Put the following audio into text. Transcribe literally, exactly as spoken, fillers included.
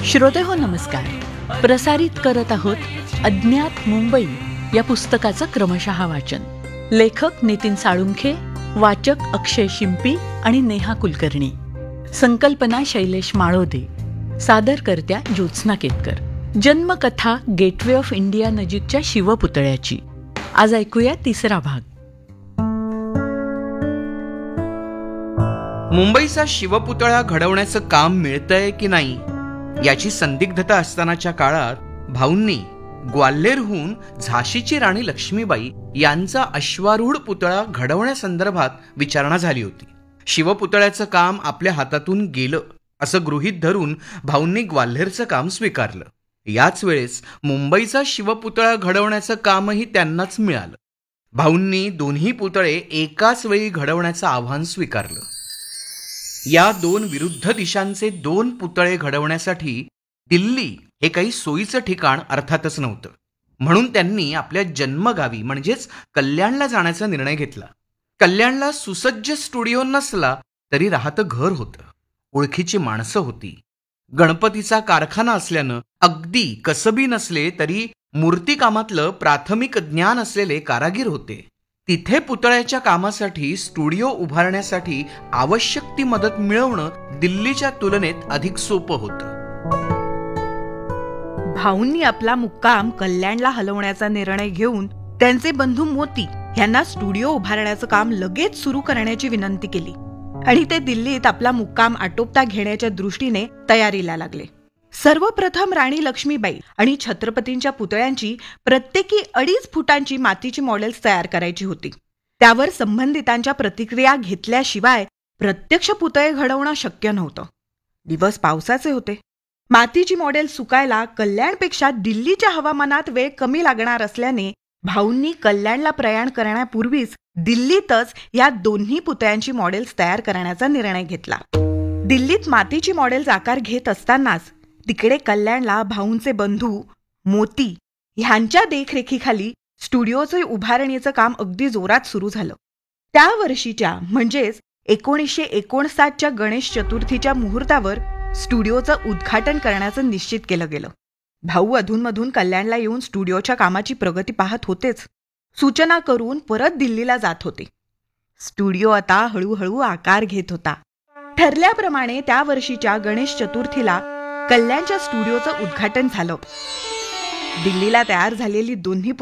श्रोतेहो नमस्कार. प्रसारित करत आहोत अज्ञात मुंबई या पुस्तकाचं क्रमशः वाचन. लेखक नितीन साळुंखे, वाचक अक्षय शिंपी आणि नेहा कुलकर्णी. संकल्पना Shailesh Malode, सादरकर्त्या Jyotsna Ketkar. जन्मकथा gateway of India नजीकच्या शिवपुतळ्याची. आज ऐकूया तिसरा भाग. मुंबईचा शिवपुतळा घडवण्याचं काम मिळतंय की नाही याची संदिग्धता असतानाच्या काळात भाऊंनी ग्वाल्हेरहून झाशीची राणी लक्ष्मीबाई यांचा अश्वारूढ पुतळा घडवण्यासंदर्भात विचारणा झाली होती. शिवपुतळ्याचं काम आपल्या हातातून गेलं असं गृहीत धरून भाऊंनी ग्वाल्हेरचं काम स्वीकारलं. याच वेळेस मुंबईचा शिवपुतळा घडवण्याचं कामही त्यांनाच मिळालं. भाऊंनी दोन्ही पुतळे एकाच वेळी घडवण्याचं आव्हान स्वीकारलं. या दोन विरुद्ध दिशांचे दोन पुतळे घडवण्यासाठी दिल्ली हे काही सोयीचं ठिकाण अर्थातच नव्हतं. म्हणून त्यांनी आपल्या जन्मगावी म्हणजेच कल्याणला जाण्याचा निर्णय घेतला. कल्याणला सुसज्ज स्टुडिओ नसला तरी राहतं घर होतं, ओळखीची माणसं होती. गणपतीचा कारखाना असल्यानं अगदी कसबी नसले तरी मूर्तिकामातलं प्राथमिक ज्ञान असलेले कारागीर होते. तिथे पुतळ्याच्या कामासाठी स्टुडिओ उभारण्यासाठी आवश्यक ती मदत मिळवणं दिल्लीच्या तुलनेत अधिक सोपं होतं. भाऊंनी आपला मुक्काम कल्याणला हलवण्याचा निर्णय घेऊन त्यांचे बंधू मोती यांना स्टुडिओ उभारण्याचं काम लगेच सुरू करण्याची विनंती केली आणि ते दिल्लीत आपला मुक्काम आटोपता घेण्याच्या दृष्टीने तयारीला लागले. सर्वप्रथम राणी लक्ष्मीबाई आणि छत्रपतींच्या पुतळ्यांची प्रत्येकी अडीच फुटांची मातीची मॉडेल्स तयार करायची होती. त्यावर संबंधितांच्या प्रतिक्रिया घेतल्याशिवाय प्रत्यक्ष पुतळे घडवणं शक्य नव्हतं. दिवस पावसाचे होते. मातीची मॉडेल सुकायला कल्याणपेक्षा दिल्लीच्या हवामानात वेळ कमी लागणार असल्याने भाऊंनी कल्याणला प्रयाण करण्यापूर्वीच दिल्लीतच या दोन्ही पुतळ्यांची मॉडेल्स तयार करण्याचा निर्णय घेतला. दिल्लीत मातीची मॉडेल्स आकार घेत असतानाच तिकडे कल्याणला भाऊंचे बंधू मोती ह्यांच्या देखरेखीखाली स्टुडिओचे उभारणीचं काम अगदी जोरात सुरू झालं. त्या वर्षीच्या म्हणजेच एकोणीसशे एकोणसाठच्या गणेश चतुर्थीच्या मुहूर्तावर स्टुडिओचं उद्घाटन करण्याचं निश्चित केलं गेलं. भाऊ अधूनमधून कल्याणला येऊन स्टुडिओच्या कामाची प्रगती पाहत होतेच, सूचना करून परत दिल्लीला जात होते. स्टुडिओ आता हळूहळू आकार घेत होता. ठरल्याप्रमाणे त्या वर्षीच्या गणेश चतुर्थीला कल्याणच्या स्टुडिओचं उद्घाटन झालं. दिल्लीला तयार झालेली दोन्ही